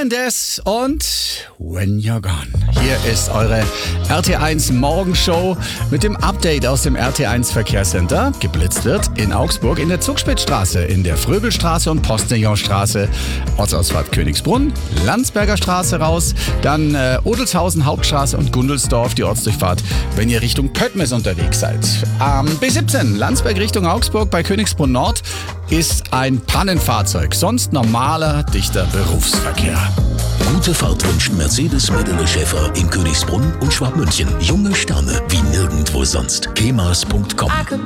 Find This und When You're Gone. Hier ist eure RT1 Morgenshow mit dem Update aus dem RT1 Verkehrscenter. Geblitzt wird in Augsburg in der Zugspitzstraße, in der Fröbelstraße und Postillonstraße, Ortsausfahrt Königsbrunn, Landsberger Straße raus, dann Odelshausen Hauptstraße und Gundelsdorf, die Ortsdurchfahrt, wenn ihr Richtung Pöttmes unterwegs seid. B17, Landsberg Richtung Augsburg bei Königsbrunn Nord ist ein Pannenfahrzeug, sonst normaler, dichter Berufsverkehr. Gute Fahrt wünschen Mercedes-Medele Schäfer in Königsbrunn und Schwabmünchen. Junge Sterne wie nirgendwo sonst. kemas.com